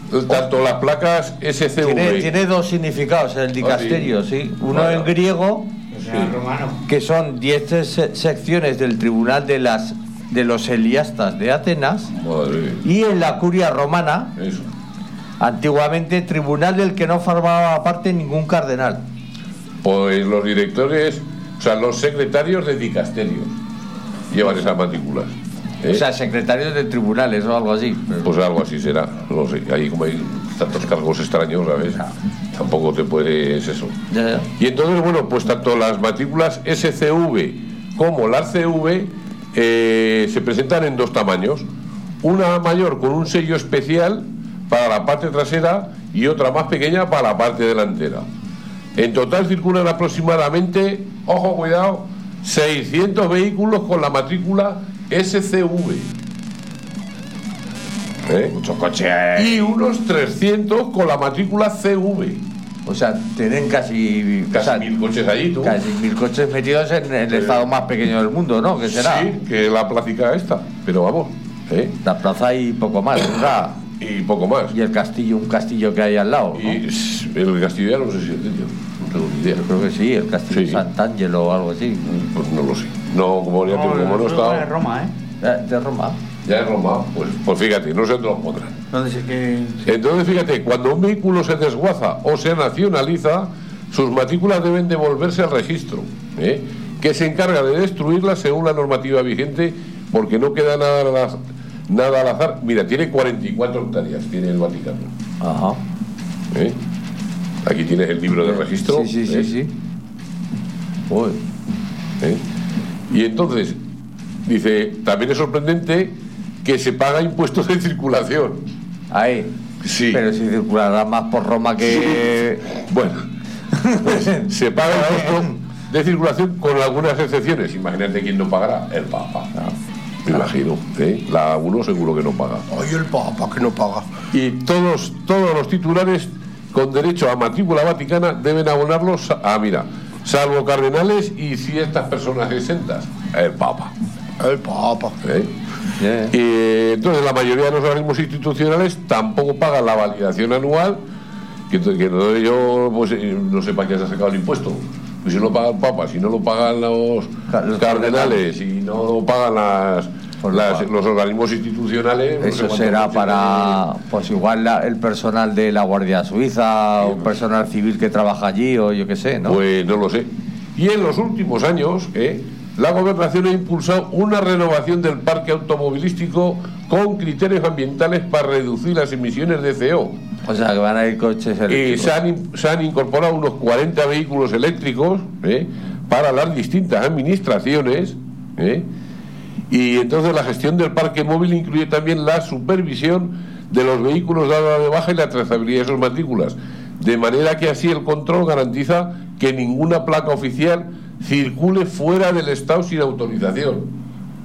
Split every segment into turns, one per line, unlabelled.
tanto las placas SCV...
Tiene dos significados el dicasterio, sí. Uno en griego, que son 10 secciones del tribunal de los Heliastas de Atenas, y en la curia romana,
eso.
Antiguamente tribunal del que no formaba parte ningún cardenal.
Pues los directores, o sea, los secretarios de dicasterios llevan esas matrículas.
O sea, secretarios de tribunales o algo así.
Pues algo así será, no sé. Ahí como hay tantos cargos extraños, ¿sabes? Tampoco te puedes eso.
Ya.
Y entonces, bueno, pues tanto las matrículas SCV como las CV se presentan en dos tamaños. Una mayor con un sello especial para la parte trasera y otra más pequeña para la parte delantera. En total circulan aproximadamente, ojo, cuidado, 600 vehículos con la matrícula SCV.
Muchos coches.
Y unos 300 con la matrícula CV.
O sea, tienen casi
1000 coches allí, tú.
Casi 1000 coches metidos en el estado más pequeño del mundo, ¿no? ¿Qué será?
Sí, que la plaza esta, pero vamos.
La plaza y poco más, ¿verdad?
Y poco más.
Y el castillo, un castillo que hay al lado, ¿no?
Y el castillo ya no sé si es de ellos, no tengo ni idea.
Yo creo que sí, el castillo de Sant'Angelo o algo así.
Pues no lo sé. No, como ya como no está.
De Roma,
De Roma.
Ya es Roma, pues fíjate, no sé dónde lo pondrán.
Entonces,
Entonces, fíjate, cuando un vehículo se desguaza o se nacionaliza, sus matrículas deben devolverse al registro, que se encarga de destruirlas según la normativa vigente, porque no queda nada al azar. Mira, tiene 44 hectáreas, tiene el Vaticano.
Ajá.
Aquí tienes el libro de registro.
Sí. Uy.
Y entonces, dice, también es sorprendente que se paga impuestos de circulación.
Ahí.
Sí.
Pero si circulará más por Roma que...
Sí. Bueno, pues se paga impuesto de circulación con algunas excepciones. Imagínate quién no pagará. El Papa. Me imagino. La uno seguro que no paga.
Ay, el Papa que no paga.
Y todos los titulares con derecho a matrícula vaticana deben abonarlos salvo cardenales y ciertas personas exentas. El Papa.
El Papa.
Y entonces la mayoría de los organismos institucionales tampoco pagan la validación anual, que yo pues, no sé para qué se ha sacado el impuesto. Pues si no paga el Papa, si no lo pagan los cardenales, y no lo pagan los organismos institucionales.
Eso será para, pues igual el personal de la Guardia Suiza o personal civil que trabaja allí o yo qué sé, ¿no?
Pues no lo sé. Y en los últimos años, la Gobernación ha impulsado una renovación del parque automovilístico con criterios ambientales para reducir las emisiones de CO.
O sea, que van a ir coches eléctricos.
Y se han incorporado unos 40 vehículos eléctricos para las distintas administraciones. Y entonces la gestión del parque móvil incluye también la supervisión de los vehículos dados de baja y la trazabilidad de sus matrículas. De manera que así el control garantiza que ninguna placa oficial circule fuera del estado sin autorización.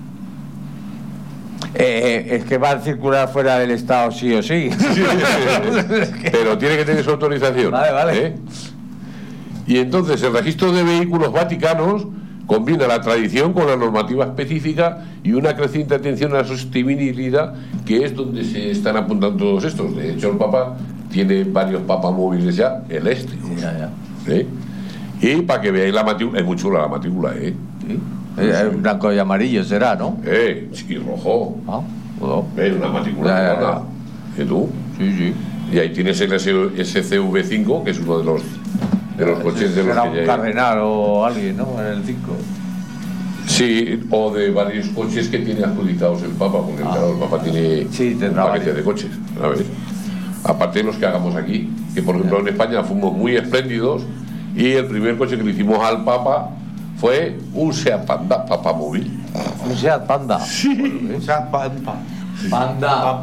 Es que va a circular fuera del estado sí o sí.
Pero tiene que tener su autorización.
Vale.
Y entonces el registro de vehículos vaticanos combina la tradición con la normativa específica y una creciente atención a la sostenibilidad, que es donde se están apuntando todos estos. De hecho, el Papa tiene varios papamóviles ya eléctricos. Y para que veáis la matrícula, es muy chula la matrícula,
Sí. Blanco y amarillo será, ¿no?
Y rojo.
Bueno.
Una matrícula. ¿Y tú?
Sí.
Y ahí tienes el SCV5, que es uno de los coches de los
será
que
un cardenal o alguien, ¿no? En el 5.
Sí, o de varios coches que tiene adjudicados el Papa, porque claro, el Papa tiene un paquete de coches, ¿sabes? Aparte de los que hagamos aquí, que por ejemplo en España fuimos muy espléndidos, y el primer coche que le hicimos al Papa fue un Seat Panda, papamóvil.
Un Seat Panda.
Sí.
Seat Panda.
Panda.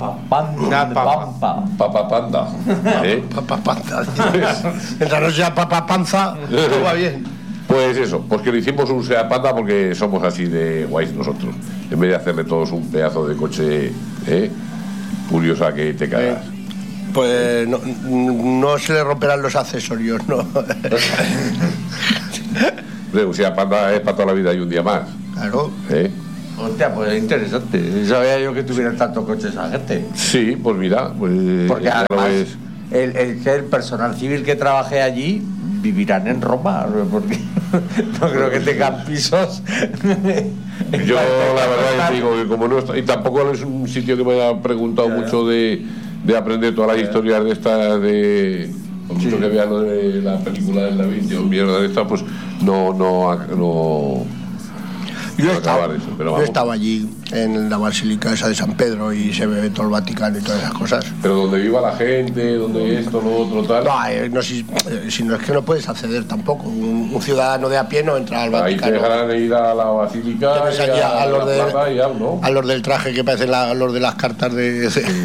Papa Panda.
Papa Panda. Mientras no sea Papa Panza, todo va bien.
Pues eso, pues que le hicimos un Seat Panda porque somos así de guays nosotros. En vez de hacerle todos un pedazo de coche curiosa que te cagas.
Pues no se le romperán los accesorios, ¿no?
O sea, Panda es para toda la vida y un día más.
Claro.
Hostia, pues interesante. Sabía yo que tuvieran tantos coches a gente.
Sí, pues mira, pues,
porque además el personal civil que trabajé allí vivirán en Roma, porque no creo que tengan pisos.
Yo la verdad que digo que como no está, y tampoco es un sitio que me haya preguntado mucho de aprender todas las historias de esta de mucho que vea lo de la película del David, yo mierda de esta, pues no
yo he estado allí en la basílica esa de San Pedro y se ve todo el Vaticano y todas esas cosas.
Pero donde viva la gente, donde esto, lo otro, tal.
No, si no es que no puedes acceder tampoco. Un ciudadano de a pie no entra al Vaticano.
Ahí te dejarán ir a la basílica
a los del traje que parecen los de las cartas de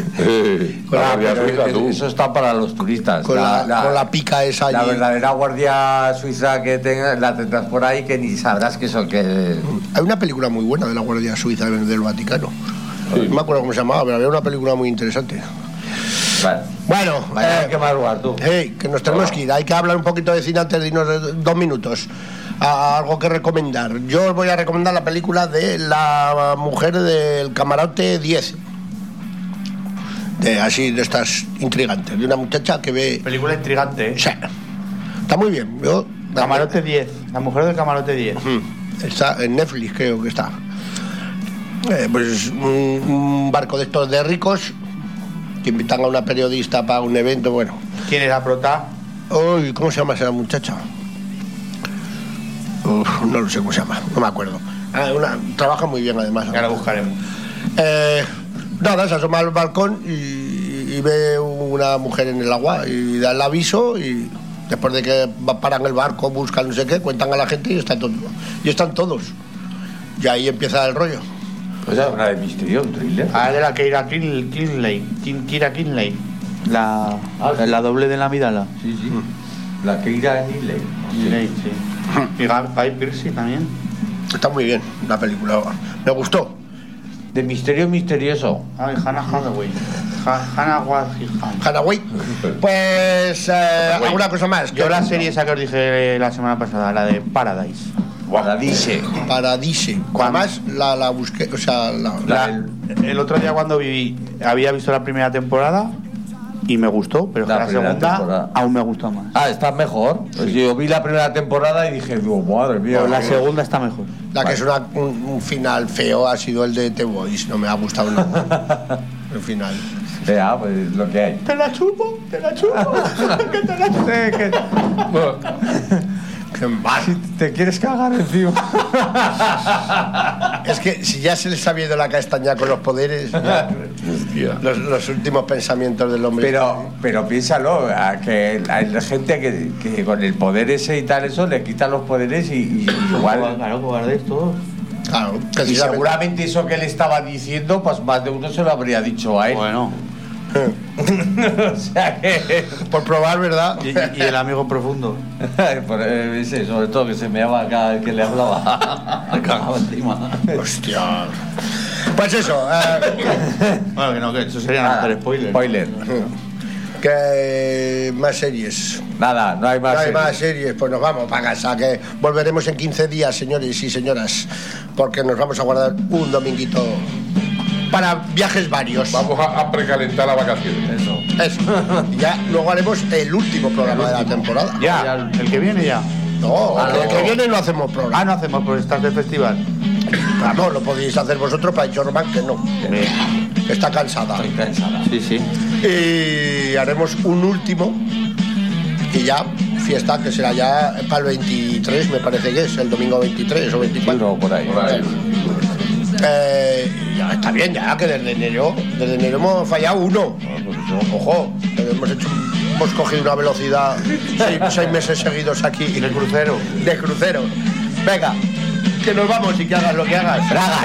eso está para los turistas.
Con la pica esa allí.
La verdadera guardia suiza que tengas la tendrás por ahí que ni sabrás que son que.
Hay una película muy buena de la Guardia Suiza del Vaticano. Sí. No me acuerdo cómo se llamaba, pero había una película muy interesante.
Vale.
Bueno,
que madrugar tú.
Que nos tenemos que ir. Hay que hablar un poquito de cine antes de irnos 2 minutos. Algo que recomendar. Yo os voy a recomendar la película de la mujer del camarote 10. Así de estas intrigantes. De una muchacha que ve.
Película intrigante, ¿eh?
Sí. Está muy bien.
Camarote 10. La mujer del camarote 10.
Está en Netflix, creo que está. Pues un barco de estos de ricos que invitan a una periodista para un evento. Bueno.
¿Quién es la prota?
Uy, ¿cómo se llama esa muchacha? No lo sé cómo se llama, no me acuerdo. Trabaja muy bien además.
Ya la buscaremos.
Nada, se asoma al balcón y ve una mujer en el agua y da el aviso y después de que paran el barco, buscan no sé qué, cuentan a la gente y están todos. Y ahí empieza el rollo.
Pues es una de misterio, un thriller.
De la Keira Knightley. La doble de la Midala.
Sí. La Keira Knightley.
Sí. Y Guy Pearce también.
Está muy bien la película. Me gustó.
De misterio misterioso.
Hannah Hathaway.
Hathaway. Pues alguna cosa más.
Yo la serie esa que os dije la semana pasada, la de Paradise.
Paradise. Además la busqué, o sea,
el otro día cuando había visto la primera temporada y me gustó, pero la segunda aún me gustó más.
Está mejor. Pues yo vi la primera temporada y dije, madre mía.
Pero la segunda está mejor.
La que es un final feo ha sido el de The Voice, no me ha gustado nada. El final.
Vea, pues lo que hay.
Te la chupo. Que te la chupo.
Qué mal.
Si te quieres cagar encima.
Es que si ya se les ha ido la castaña con los poderes, los últimos pensamientos del hombre.
Pero piénsalo, que hay gente que con el poder ese y tal, eso le quitan los poderes y igual.
Claro, cobardés todos.
Claro,
y seguramente eso que le estaba diciendo, pues más de uno se lo habría dicho a él.
Bueno.
O sea que
por probar, ¿verdad?
Y el amigo profundo.
Sobre todo que se me llama cada vez que le hablaba. Cagaba encima.
Hostia. Pues eso.
Bueno, que eso sería hacer
spoiler.
¿Qué más series?
Nada, no hay más series.
Más series, pues nos vamos para casa, que volveremos en 15 días, señores y señoras, porque nos vamos a guardar un dominguito para viajes varios.
Vamos a precalentar las vacaciones.
Eso. Ya luego haremos el último programa de la temporada.
Ya, el que viene ya.
No, el que viene no hacemos programa.
No hacemos por estar de festival.
Claro, lo podéis hacer vosotros, para John Román que no. Está cansada.
Estoy cansada.
Sí.
Y haremos un último y ya fiesta que será ya para el 23, me parece que es el domingo 23 o 24.
No, por ahí.
Ya está bien, ya que desde enero hemos fallado uno. Ojo, hemos cogido una velocidad 6 meses seguidos aquí.
De crucero.
Venga, que nos vamos y que hagas lo que hagas.
Braga.